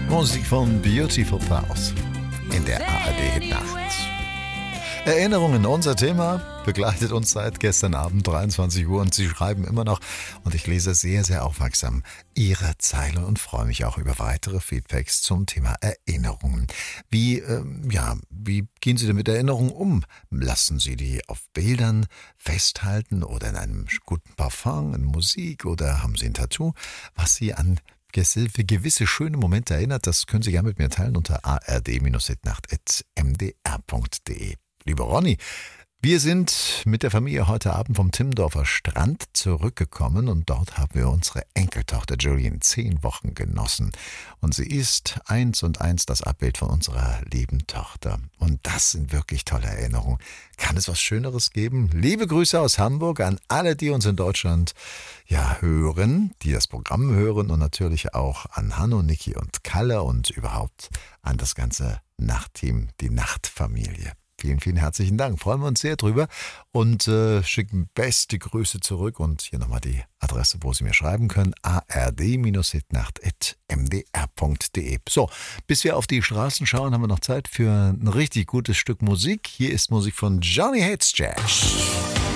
Musik von Beautiful Flowers in der ARD-Nacht. Erinnerungen, unser Thema, begleitet uns seit gestern Abend 23 Uhr und Sie schreiben immer noch und ich lese sehr, sehr aufmerksam Ihre Zeile und freue mich auch über weitere Feedbacks zum Thema Erinnerungen. Wie gehen Sie denn mit Erinnerungen um? Lassen Sie die auf Bildern festhalten oder in einem guten Parfum, in Musik oder haben Sie ein Tattoo, was Sie an gewisse schöne Momente erinnert? Das können Sie gerne mit mir teilen unter ard-hitnacht@mdr.de. Lieber Ronny, wir sind mit der Familie heute Abend vom Timmendorfer Strand zurückgekommen und dort haben wir unsere Enkeltochter Julien 10 Wochen genossen. Und sie ist 1:1 das Abbild von unserer lieben Tochter. Und das sind wirklich tolle Erinnerungen. Kann es was Schöneres geben? Liebe Grüße aus Hamburg an alle, die uns in Deutschland hören, die das Programm hören und natürlich auch an Hanno, Niki und Kalle und überhaupt an das ganze Nachtteam, die Nachtfamilie. Vielen, vielen herzlichen Dank. Freuen wir uns sehr drüber und schicken beste Grüße zurück. Und hier nochmal die Adresse, wo Sie mir schreiben können. ard-hitnacht@mdr.de. So, bis wir auf die Straßen schauen, haben wir noch Zeit für ein richtig gutes Stück Musik. Hier ist Musik von Johnny Hates Jazz.